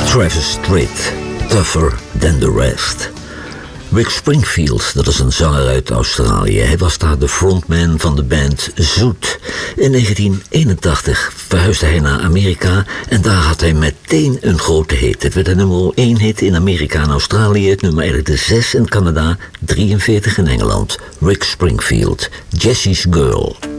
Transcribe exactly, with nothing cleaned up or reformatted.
Travis Tritt, Tougher Than The Rest. Rick Springfield, dat is een zanger uit Australië. Hij was daar de frontman van de band Zoet. In negentien eenentachtig verhuisde hij naar Amerika en daar had hij meteen een grote hit. Het werd een nummer één hit in Amerika en Australië, het nummer eigenlijk de zes in Canada, drieënveertig in Engeland. Rick Springfield, Jessie's Girl.